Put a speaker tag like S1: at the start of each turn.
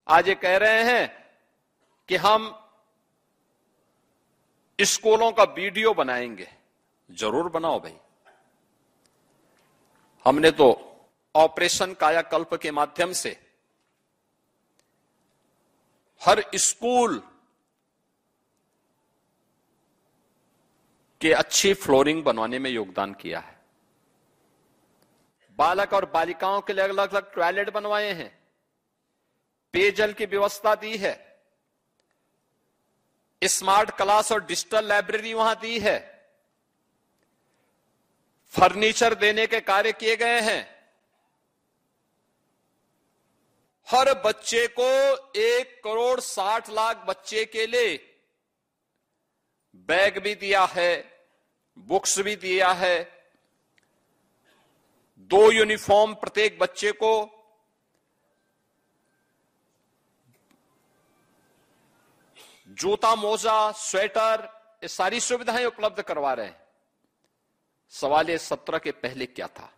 S1: आज ये कह रहे हैं कि हम स्कूलों का वीडियो बनाएंगे। जरूर बनाओ भाई। हमने तो ऑपरेशन कायाकल्प के माध्यम से हर स्कूल के अच्छी फ्लोरिंग बनवाने में योगदान किया है। बालक और बालिकाओं के लिए अलग अलग टॉयलेट बनवाए हैं, पेयजल की व्यवस्था दी है, स्मार्ट क्लास और डिजिटल लाइब्रेरी वहां दी है, फर्नीचर देने के कार्य किए गए हैं। हर बच्चे को 1,60,00,000 बच्चे के लिए बैग भी दिया है, बुक्स भी दिया है, 2 यूनिफॉर्म प्रत्येक बच्चे को, जूता मोजा स्वेटर, ये सारी सुविधाएं उपलब्ध करवा रहे हैं। सवाल ये 17 के पहले क्या था?